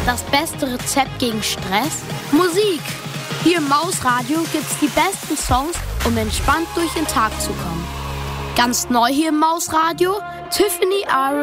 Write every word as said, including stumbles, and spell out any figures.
Das beste Rezept gegen Stress? Musik! Hier im Mausradio gibt's die besten Songs, um entspannt durch den Tag zu kommen. Ganz neu hier im Mausradio, Tiffany Iris